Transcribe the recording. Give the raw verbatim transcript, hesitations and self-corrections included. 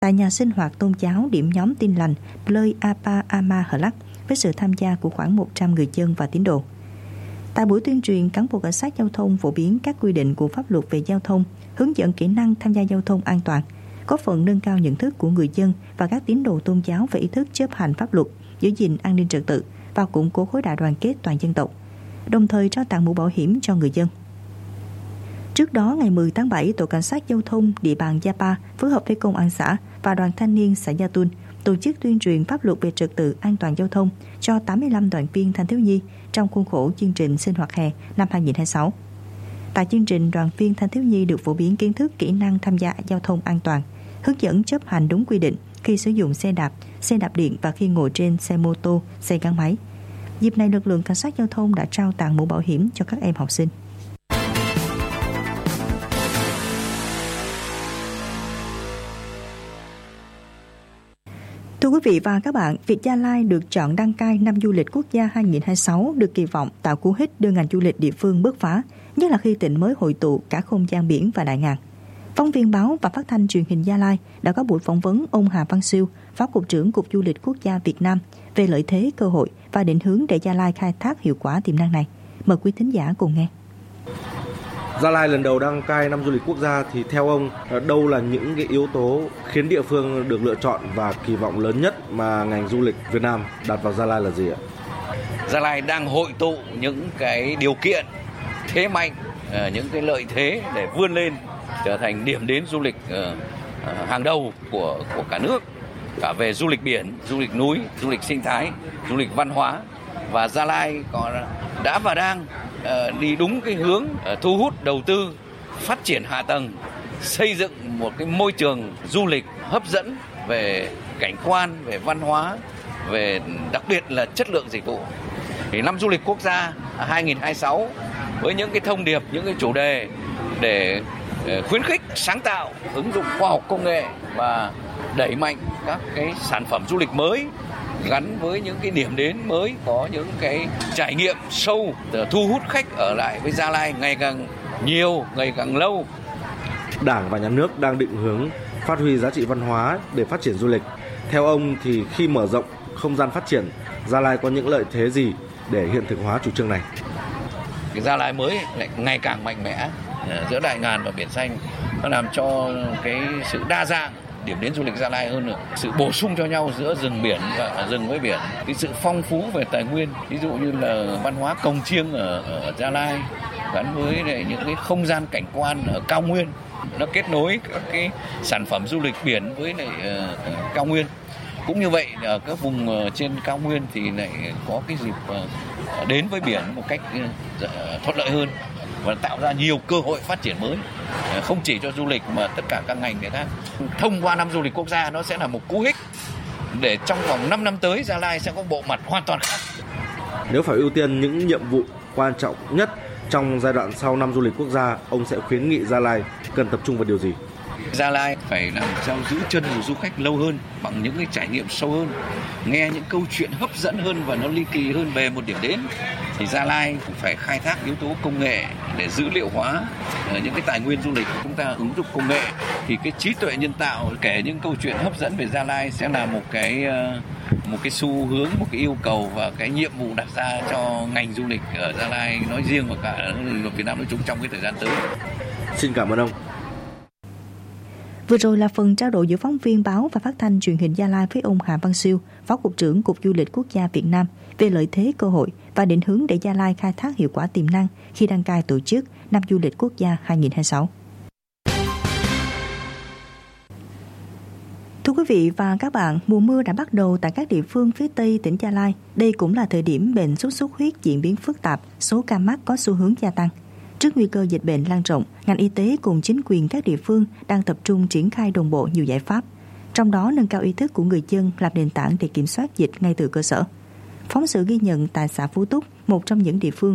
tại nhà sinh hoạt tôn giáo điểm nhóm Tin lành Plei Apa Ama Hờ Lắc với sự tham gia của khoảng một trăm người dân và tín đồ. Tại buổi tuyên truyền, cán bộ cảnh sát giao thông phổ biến các quy định của pháp luật về giao thông, hướng dẫn kỹ năng tham gia giao thông an toàn, góp phần nâng cao nhận thức của người dân và các tín đồ tôn giáo về ý thức chấp hành pháp luật, giữ gìn an ninh trật tự và củng cố khối đại đoàn kết toàn dân tộc, đồng thời trao tặng mũ bảo hiểm cho người dân. Trước đó, ngày mười tháng bảy, Tổ cảnh sát giao thông địa bàn Yapa phối hợp với công an xã và đoàn thanh niên xã Gia Tun tổ chức tuyên truyền pháp luật về trật tự an toàn giao thông cho tám mươi lăm đoàn viên thanh thiếu nhi trong khuôn khổ chương trình sinh hoạt hè năm hai không hai sáu. Tại chương trình, đoàn viên thanh thiếu nhi được phổ biến kiến thức kỹ năng tham gia giao thông an toàn, hướng dẫn chấp hành đúng quy định khi sử dụng xe đạp, xe đạp điện và khi ngồi trên xe mô tô, xe gắn máy. Dịp này, lực lượng cảnh sát giao thông đã trao tặng mũ bảo hiểm cho các em học sinh. Thưa quý vị và các bạn, việc Gia Lai được chọn đăng cai năm du lịch quốc gia hai không hai sáu được kỳ vọng tạo cú hích đưa ngành du lịch địa phương bứt phá, nhất là khi tỉnh mới hội tụ cả không gian biển và đại ngàn. Phóng viên báo và phát thanh truyền hình Gia Lai đã có buổi phỏng vấn ông Hà Văn Siêu, Phó Cục trưởng Cục Du lịch Quốc gia Việt Nam về lợi thế, cơ hội và định hướng để Gia Lai khai thác hiệu quả tiềm năng này. Mời quý thính giả cùng nghe. Gia Lai lần đầu đăng cai năm du lịch quốc gia thì theo ông, đâu là những cái yếu tố khiến địa phương được lựa chọn và kỳ vọng lớn nhất mà ngành du lịch Việt Nam đặt vào Gia Lai là gì ạ? Gia Lai đang hội tụ những cái điều kiện, thế mạnh, những cái lợi thế để vươn lên trở thành điểm đến du lịch hàng đầu của của cả nước, cả về du lịch biển, du lịch núi, du lịch sinh thái, du lịch văn hóa. Và Gia Lai có đã và đang đi đúng cái hướng thu hút đầu tư, phát triển hạ tầng, xây dựng một cái môi trường du lịch hấp dẫn về cảnh quan, về văn hóa, về đặc biệt là chất lượng dịch vụ. Thì năm du lịch quốc gia hai không hai sáu với những cái thông điệp, những cái chủ đề để khuyến khích sáng tạo, ứng dụng khoa học công nghệ và đẩy mạnh các cái sản phẩm du lịch mới gắn với những cái điểm đến mới, có những cái trải nghiệm sâu, thu hút khách ở lại với Gia Lai ngày càng nhiều, ngày càng lâu. Đảng và Nhà nước đang định hướng phát huy giá trị văn hóa để phát triển du lịch. Theo ông thì khi mở rộng không gian phát triển, Gia Lai có những lợi thế gì để hiện thực hóa chủ trương này? Cái Gia Lai mới lại ngày càng mạnh mẽ giữa đại ngàn và biển xanh, nó làm cho cái sự đa dạng điểm đến du lịch Gia Lai hơn nữa, sự bổ sung cho nhau giữa rừng biển và rừng với biển, cái sự phong phú về tài nguyên, ví dụ như là văn hóa cồng chiêng ở, ở Gia Lai gắn với lại những cái không gian cảnh quan ở cao nguyên, nó kết nối các cái sản phẩm du lịch biển với lại uh, cao nguyên. Cũng như vậy, ở các vùng uh, trên cao nguyên thì lại có cái dịp uh, đến với biển một cách uh, thuận lợi hơn và tạo ra nhiều cơ hội phát triển mới, không chỉ cho du lịch mà tất cả các ngành khác. Thông qua năm du lịch quốc gia, nó sẽ là một cú hích để trong vòng năm năm tới Gia Lai sẽ có bộ mặt hoàn toàn khác. Nếu phải ưu tiên những nhiệm vụ quan trọng nhất trong giai đoạn sau năm du lịch quốc gia, ông sẽ khuyến nghị Gia Lai cần tập trung vào điều gì? Gia Lai phải làm sao giữ chân của du khách lâu hơn bằng những cái trải nghiệm sâu hơn, nghe những câu chuyện hấp dẫn hơn và nó ly kỳ hơn về một điểm đến. Thì Gia Lai cũng phải khai thác yếu tố công nghệ để dữ liệu hóa những cái tài nguyên du lịch. Chúng ta ứng dụng công nghệ thì cái trí tuệ nhân tạo kể những câu chuyện hấp dẫn về Gia Lai sẽ là một cái một cái xu hướng, một cái yêu cầu và cái nhiệm vụ đặt ra cho ngành du lịch ở Gia Lai nói riêng và cả Việt Nam nói chung trong cái thời gian tới. Xin cảm ơn ông. Vừa rồi là phần trao đổi giữa phóng viên báo và phát thanh truyền hình Gia Lai với ông Hà Văn Siêu, Phó Cục trưởng Cục Du lịch Quốc gia Việt Nam về lợi thế, cơ hội và định hướng để Gia Lai khai thác hiệu quả tiềm năng khi đăng cai tổ chức năm du lịch quốc gia hai không hai sáu. Thưa quý vị và các bạn, mùa mưa đã bắt đầu tại các địa phương phía Tây tỉnh Gia Lai. Đây cũng là thời điểm bệnh sốt xuất huyết diễn biến phức tạp, số ca mắc có xu hướng gia tăng. Trước nguy cơ dịch bệnh lan rộng, ngành y tế cùng chính quyền các địa phương đang tập trung triển khai đồng bộ nhiều giải pháp, trong đó nâng cao ý thức của người dân làm nền tảng để kiểm soát dịch ngay từ cơ sở. Phóng sự ghi nhận tại xã Phú Túc, một trong những địa phương